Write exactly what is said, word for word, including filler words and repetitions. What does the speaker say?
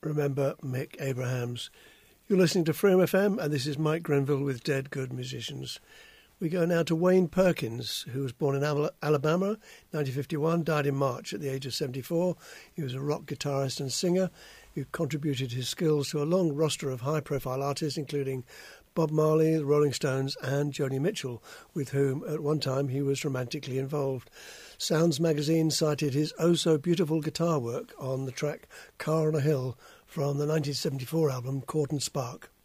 remember Mick Abrahams. You're listening to Freedom F M, and this is Mike Grenville with Dead Good Musicians. We go now to Wayne Perkins, who was born in Alabama, nineteen fifty-one, died in March at the age of seventy-four. He was a rock guitarist and singer who contributed his skills to a long roster of high-profile artists, including Bob Marley, the Rolling Stones, and Joni Mitchell, with whom at one time he was romantically involved. Sounds magazine cited his oh-so-beautiful guitar work on the track Car on a Hill from the nineteen seventy-four album Court and Spark.